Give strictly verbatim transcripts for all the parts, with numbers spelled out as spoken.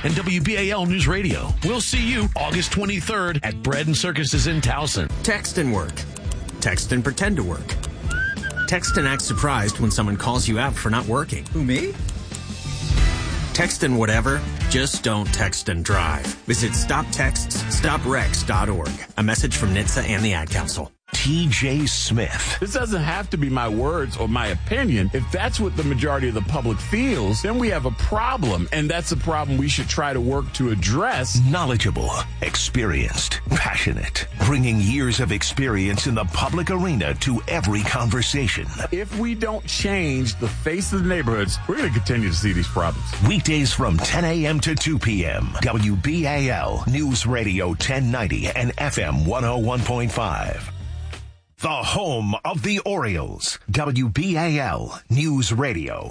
and W B A L News Radio. We'll see you August twenty-third at Bread and Circuses in Towson. Text and work. Text and pretend to work. Text and act surprised when someone calls you out for not working. Who, me? Text and whatever, just don't text and drive. Visit stop texts stop wrecks dot org. A message from N H T S A and the Ad Council. T J Smith. This doesn't have to be my words or my opinion. If that's what the majority of the public feels, then we have a problem, and that's a problem we should try to work to address. Knowledgeable, experienced, passionate, bringing years of experience in the public arena to every conversation. If we don't change the face of the neighborhoods, we're going to continue to see these problems. Weekdays from ten a.m. to two p.m. W B A L News Radio ten ninety and F M one oh one point five. The home of the Orioles. W B A L News Radio.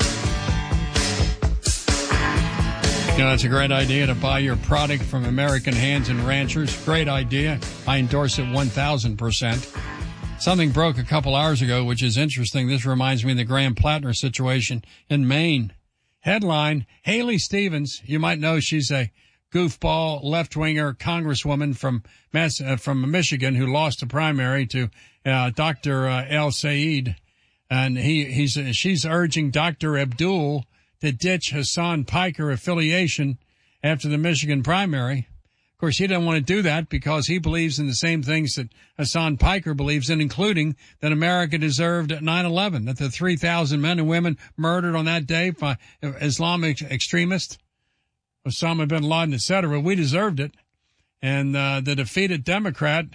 You know, that's a great idea to buy your product from American Hands and Ranchers. Great idea. I endorse it one thousand percent. Something broke a couple hours ago, which is interesting. This reminds me of the Graham Plattner situation in Maine. Headline, Haley Stevens. You might know she's a goofball left-winger congresswoman from Mass, uh, from Michigan who lost a primary to uh, Doctor Uh, El Sayed, and he he's uh, she's urging Doctor Abdul to ditch Hassan Piker affiliation after the Michigan primary. Of course, he didn't want to do that because he believes in the same things that Hassan Piker believes in, including that America deserved nine eleven, that the three thousand men and women murdered on that day by Islamic extremists, Osama bin Laden, et cetera, we deserved it. And uh, the defeated Democrat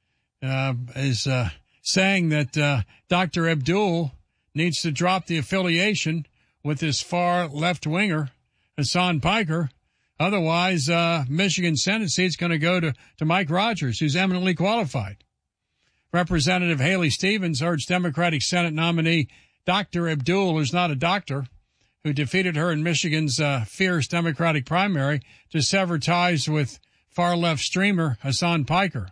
uh, is uh, saying that uh, Doctor Abdul needs to drop the affiliation with this far left-winger, Hassan Piker. Otherwise, uh, Michigan Senate seat's going to go to, to Mike Rogers, who's eminently qualified. Representative Haley Stevens urged Democratic Senate nominee Doctor Abdul, who's not a doctor, who defeated her in Michigan's uh, fierce Democratic primary, to sever ties with far-left streamer Hassan Piker.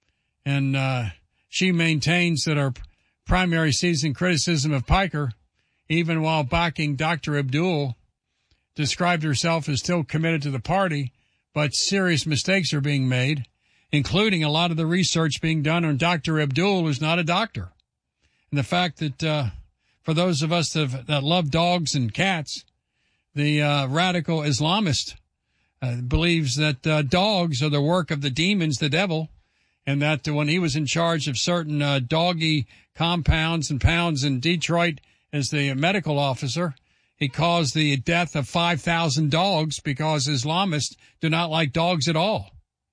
And uh, she maintains that her primary season criticism of Piker, even while backing Doctor Abdul, described herself as still committed to the party, but serious mistakes are being made, including a lot of the research being done on Doctor Abdul, who's not a doctor. And the fact that uh, for those of us that, that love dogs and cats, the uh, radical Islamist uh, believes that uh, dogs are the work of the demons, the devil, and that when he was in charge of certain uh, doggy compounds and pounds in Detroit as the medical officer, he caused the death of five thousand dogs because Islamists do not like dogs at all.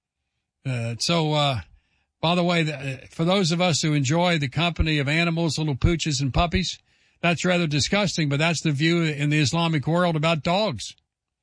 Uh, so, uh, by the way, the, for those of us who enjoy the company of animals, little pooches and puppies, that's rather disgusting, but that's the view in the Islamic world about dogs.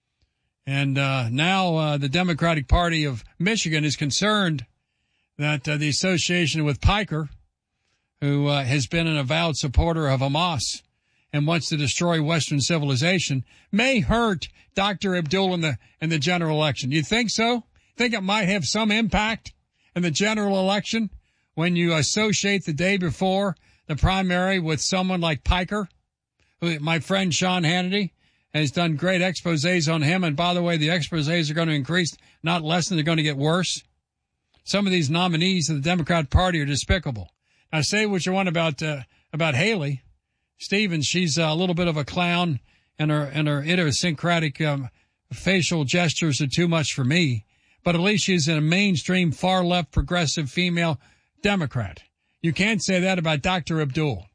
And uh, now uh, the Democratic Party of Michigan is concerned that uh, the association with Piker, who uh, has been an avowed supporter of Hamas and wants to destroy Western civilization, may hurt Doctor Abdul in the in the general election. You think so? Think it might have some impact in the general election when you associate the day before the primary with someone like Piker, who my friend Sean Hannity has done great exposés on him. And by the way, the exposés are going to increase, not lessen. They're going to get worse. Some of these nominees of the Democrat Party are despicable. Now, say what you want about uh, about Haley Stevens. She's a little bit of a clown, and her and her idiosyncratic um, facial gestures are too much for me. But at least she's a mainstream, far-left, progressive female Democrat. You can't say that about Doctor Abdul.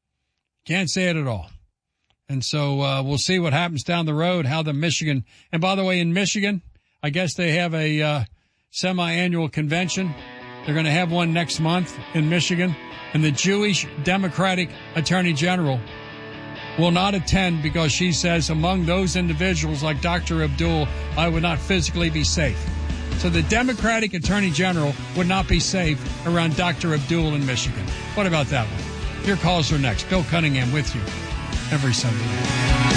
Can't say it at all. And so uh, we'll see what happens down the road, how the Michigan... And by the way, in Michigan, I guess they have a uh, semi-annual convention. They're going to have one next month in Michigan. And the Jewish Democratic Attorney General will not attend because she says among those individuals like Doctor Abdul, I would not physically be safe. So the Democratic Attorney General would not be safe around Doctor Abdul in Michigan. What about that one? Your calls are next. Bill Cunningham with you every Sunday night.